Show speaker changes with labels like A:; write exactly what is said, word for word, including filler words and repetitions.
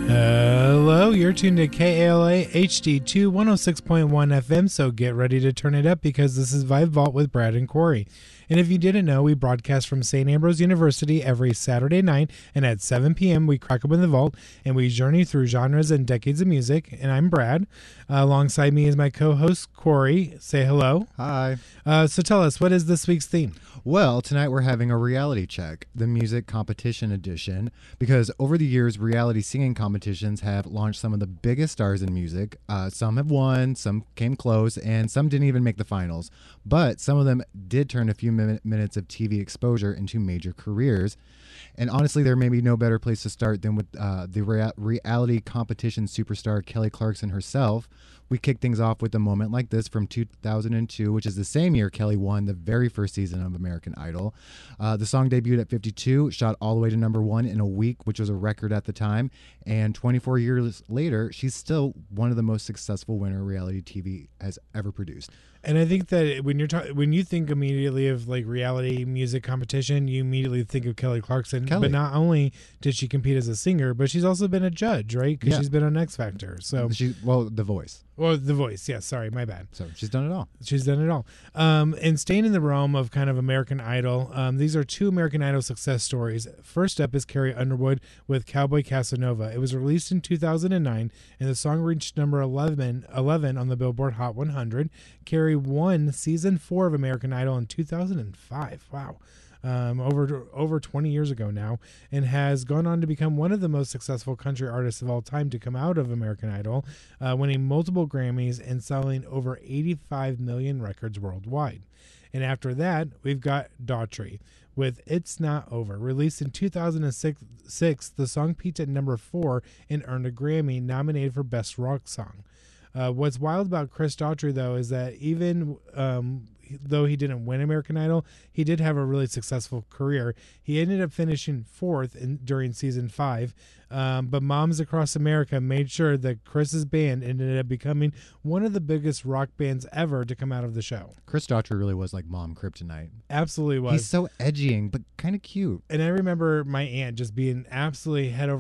A: Hello, you're tuned to K A L A H D two one oh six point one F M, so get ready to turn it up because this is Vibe Vault with Brad and Corey. And if you didn't know, we broadcast from Saint Ambrose University every Saturday night, and at seven p.m. we crack open the vault and we journey through genres and decades of music. And I'm Brad. Uh, alongside me is my co-host, Corey. Say hello.
B: Hi.
A: Uh, so tell us, what is this week's theme?
B: Well, tonight we're having a reality check, the music competition edition, because over the years, reality singing competitions have launched some of the biggest stars in music. Uh, some have won, some came close, and some didn't even make the finals. But some of them did turn a few min- minutes of T V exposure into major careers. And honestly, there may be no better place to start than with uh, the rea- reality competition superstar Kelly Clarkson herself. We kick things off with a moment like this from two thousand two, which is the same year Kelly won the very first season of American Idol. Uh, the song debuted at fifty-two, shot all the way to number one in a week, which was a record at the time. And twenty-four years later, she's still one of the most successful winner reality T V has ever produced.
A: And I think that when you're ta- when you think immediately of like reality music competition, you immediately think of Kelly Clarkson.
B: Kelly.
A: But not only did she compete as a singer, but she's also been a judge, right? Because
B: Yeah.
A: she's been on X Factor. So,
B: She, well, The Voice.
A: or The Voice. Yeah, sorry, my bad.
B: So she's done it all.
A: She's done it all. Um, and staying in the realm of kind of American Idol, um, these are two American Idol success stories. First up is Carrie Underwood with Cowboy Casanova. It was released in two thousand nine, and the song reached number eleven, eleven on the Billboard Hot one hundred. Carrie won season four of American Idol in two thousand five. Wow. Um, over over twenty years ago now, and has gone on to become one of the most successful country artists of all time to come out of American Idol, uh, winning multiple Grammys and selling over eighty-five million records worldwide. And after that, we've got Daughtry with It's Not Over. Released in two thousand six, the song peaked at number four and earned a Grammy, nominated for Best Rock Song. Uh, what's wild about Chris Daughtry, though, is that even um, though he didn't win American Idol, he did have a really successful career. He ended up finishing fourth in, during season five, um, but Moms Across America made sure that Chris's band ended up becoming one of the biggest rock bands ever to come out of the show.
B: Chris Daughtry really was like mom kryptonite.
A: Absolutely was.
B: He's so edgying, but kind of cute.
A: And I remember my aunt just being absolutely head over